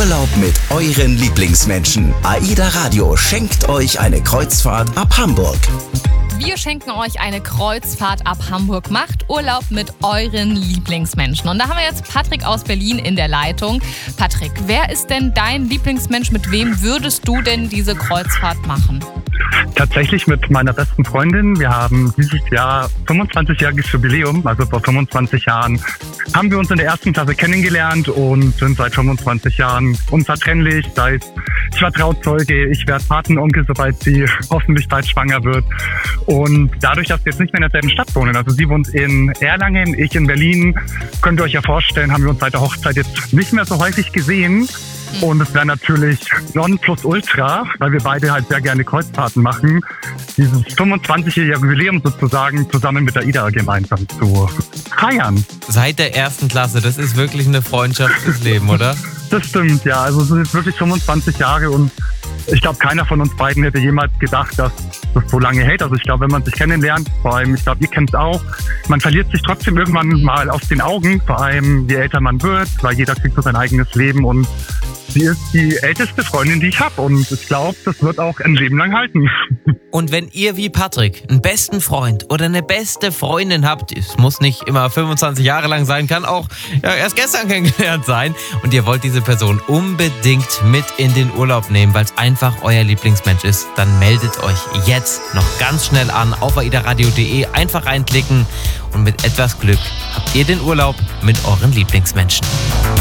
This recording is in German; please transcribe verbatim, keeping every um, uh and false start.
Urlaub mit euren Lieblingsmenschen. AIDA Radio schenkt euch eine Kreuzfahrt ab Hamburg. Wir schenken euch eine Kreuzfahrt ab Hamburg. Macht Urlaub mit euren Lieblingsmenschen. Und da haben wir jetzt Patrick aus Berlin in der Leitung. Patrick, wer ist denn dein Lieblingsmensch? Mit wem würdest du denn diese Kreuzfahrt machen? Tatsächlich mit meiner besten Freundin. Wir haben dieses Jahr fünfundzwanzigjähriges Jubiläum, also vor fünfundzwanzig Jahren haben wir uns in der ersten Klasse kennengelernt und sind seit fünfundzwanzig Jahren unzertrennlich. Das heißt, ich war Trauzeuge, ich werde Patenonkel, sobald sie hoffentlich bald schwanger wird. Und dadurch, dass wir jetzt nicht mehr in derselben Stadt wohnen, also sie wohnt in Erlangen, ich in Berlin, könnt ihr euch ja vorstellen, haben wir uns seit der Hochzeit jetzt nicht mehr so häufig gesehen. Und es wäre natürlich Nonplusultra, weil wir beide halt sehr gerne Kreuzfahrten machen, dieses fünfundzwanzigjährige Jubiläum sozusagen zusammen mit der AIDA gemeinsam zu feiern. Seit der ersten Klasse, das ist wirklich eine Freundschaft fürs Leben, oder? Das stimmt, ja. Also es sind jetzt wirklich fünfundzwanzig Jahre und ich glaube, keiner von uns beiden hätte jemals gedacht, dass das so lange hält. Also ich glaube, wenn man sich kennenlernt, vor allem, ich glaube, ihr kennt es auch, man verliert sich trotzdem irgendwann mal aus den Augen, vor allem je älter man wird, weil jeder kriegt so sein eigenes Leben und sie ist die älteste Freundin, die ich habe und ich glaube, das wird auch ein Leben lang halten. Und wenn ihr wie Patrick einen besten Freund oder eine beste Freundin habt, es muss nicht immer fünfundzwanzig Jahre lang sein, kann auch ja, erst gestern kennengelernt sein und ihr wollt diese Person unbedingt mit in den Urlaub nehmen, weil es einfach euer Lieblingsmensch ist, dann meldet euch jetzt noch ganz schnell an auf aidaradio punkt de, einfach reinklicken und mit etwas Glück habt ihr den Urlaub mit euren Lieblingsmenschen.